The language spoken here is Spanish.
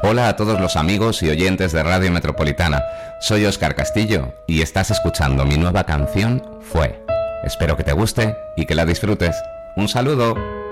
Hola a todos los amigos y oyentes de Radio Metropolitana. Soy Óscar Castillo y estás escuchando mi nueva canción Fue. Espero que te guste y que la disfrutes. Un saludo.